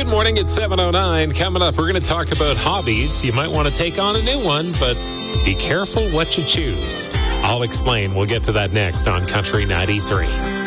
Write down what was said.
morning at 7:09. Coming up, we're going to talk about hobbies. You might want to take on a new one, but be careful what you choose. I'll explain. We'll get to that next on Country 93.